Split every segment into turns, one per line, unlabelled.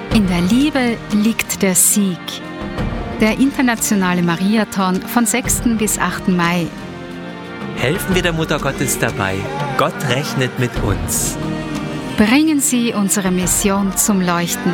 In der Liebe liegt der Sieg. Der internationale Mariathon von 6. bis 8. Mai.
Helfen wir der Mutter Gottes dabei. Gott rechnet mit uns.
Bringen Sie unsere Mission zum Leuchten.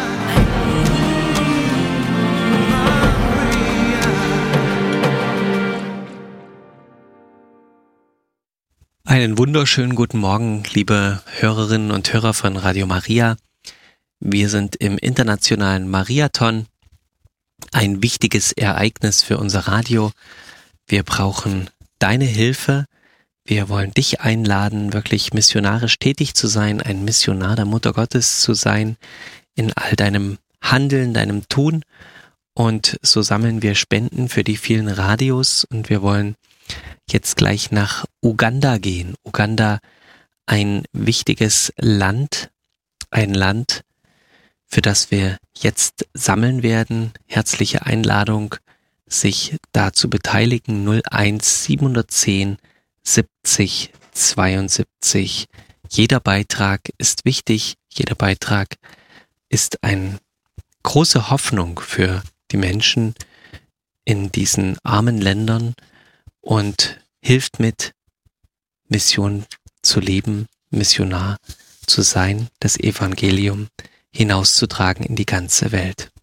Einen wunderschönen guten Morgen, liebe Hörerinnen und Hörer von Radio Maria. Wir sind im internationalen Mariathon, ein wichtiges Ereignis für unser Radio. Wir brauchen deine Hilfe. Wir wollen dich einladen, wirklich missionarisch tätig zu sein, ein Missionar der Mutter Gottes zu sein, in all deinem Handeln, deinem Tun. Und so sammeln wir Spenden für die vielen Radios und wir wollen jetzt gleich nach Uganda gehen. Uganda, ein wichtiges Land, ein Land, für das wir jetzt sammeln werden. Herzliche Einladung, sich da zu beteiligen. 01 710 70 72. Jeder Beitrag ist wichtig. Jeder Beitrag ist eine große Hoffnung für die Menschen in diesen armen Ländern und hilft mit, Mission zu leben, Missionar zu sein, das Evangelium hinauszutragen in die ganze Welt.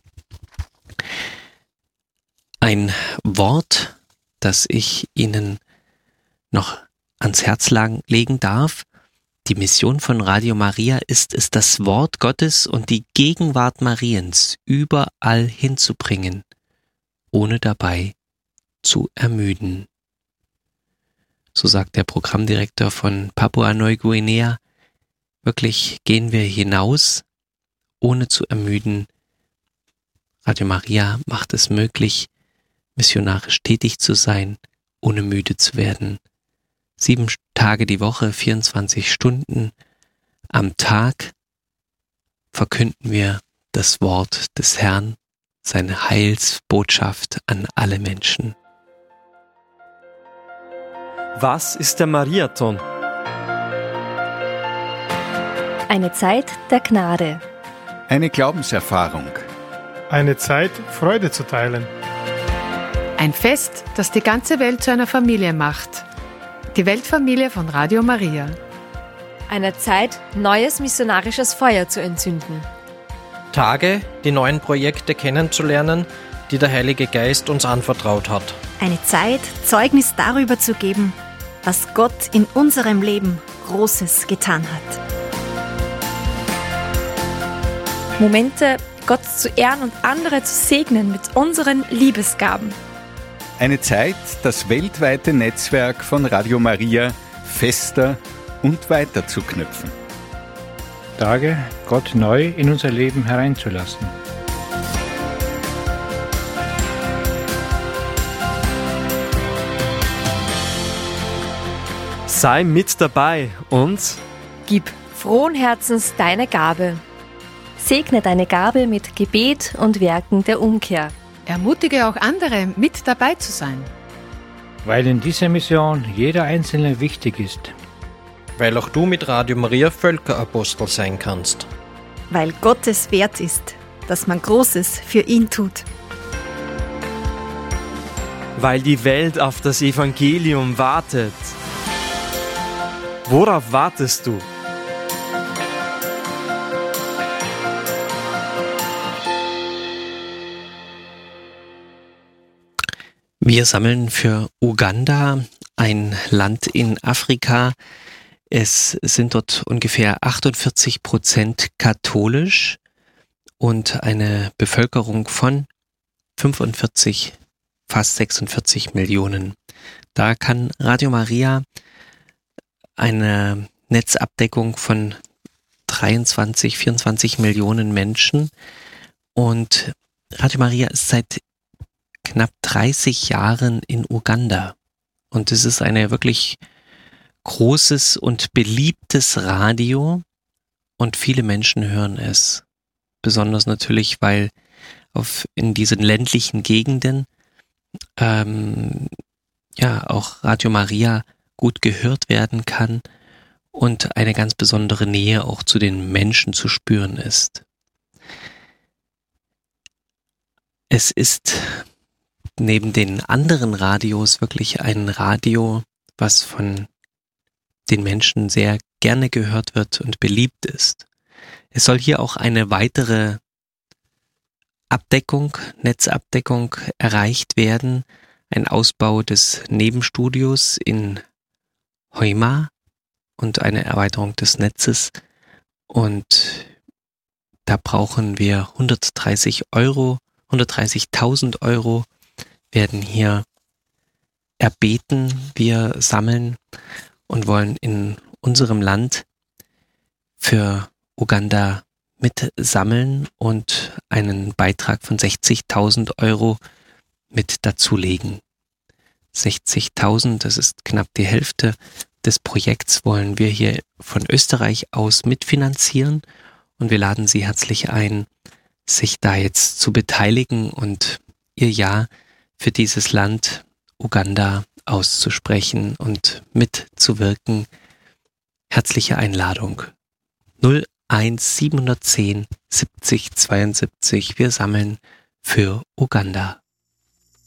Ein Wort, das ich Ihnen noch ans Herz legen darf. Die Mission von Radio Maria ist es, das Wort Gottes und die Gegenwart Mariens überall hinzubringen, ohne dabei zu ermüden. So sagt der Programmdirektor von Papua-Neuguinea. Wirklich gehen wir hinaus, ohne zu ermüden. Radio Maria macht es möglich, missionarisch tätig zu sein, ohne müde zu werden. 7 Tage die Woche, 24 Stunden am Tag verkünden wir das Wort des Herrn, seine Heilsbotschaft an alle Menschen.
Was ist der Mariathon?
Eine Zeit der Gnade.
Eine Glaubenserfahrung.
Eine Zeit, Freude zu teilen.
Ein Fest, das die ganze Welt zu einer Familie macht. Die Weltfamilie von Radio Maria.
Eine Zeit, neues missionarisches Feuer zu entzünden.
Tage, die neuen Projekte kennenzulernen, die der Heilige Geist uns anvertraut hat.
Eine Zeit, Zeugnis darüber zu geben, was Gott in unserem Leben Großes getan hat.
Momente, Gott zu ehren und andere zu segnen mit unseren Liebesgaben.
Eine Zeit, das weltweite Netzwerk von Radio Maria fester und weiter zu knüpfen.
Tage, Gott neu in unser Leben hereinzulassen.
Sei mit dabei und
Gib frohen Herzens deine Gabe.
Segne deine Gabe mit Gebet und Werken der Umkehr.
Ermutige auch andere, mit dabei zu sein.
Weil in dieser Mission jeder Einzelne wichtig ist.
Weil auch du mit Radio Maria Völkerapostel sein kannst.
Weil Gott es wert ist, dass man Großes für ihn tut.
weil die Welt auf das Evangelium wartet. Worauf wartest du?
Wir sammeln für Uganda, ein Land in Afrika. Es sind dort ungefähr 48% katholisch und eine Bevölkerung von 45, fast 46 Millionen. Da kann Radio Maria eine Netzabdeckung von 23, 24 Millionen Menschen, und Radio Maria ist seit knapp 30 Jahren in Uganda. Und es ist eine wirklich großes und beliebtes Radio und viele Menschen hören es. Besonders natürlich, weil in diesen ländlichen Gegenden auch Radio Maria gut gehört werden kann und eine ganz besondere Nähe auch zu den Menschen zu spüren ist. Es ist neben den anderen Radios wirklich ein Radio, was von den Menschen sehr gerne gehört wird und beliebt ist. Es soll hier auch eine weitere Netzabdeckung erreicht werden, ein Ausbau des Nebenstudios in Hoima und eine Erweiterung des Netzes. Und da brauchen wir 130.000 Euro werden hier erbeten. Wir sammeln und wollen in unserem Land für Uganda mitsammeln und einen Beitrag von 60.000 Euro mit dazulegen. 60.000, das ist knapp die Hälfte des Projekts, wollen wir hier von Österreich aus mitfinanzieren und wir laden Sie herzlich ein, sich da jetzt zu beteiligen und Ihr Ja für dieses Land Uganda auszusprechen und mitzuwirken. Herzliche Einladung. 01710 70 72. Wir sammeln für Uganda.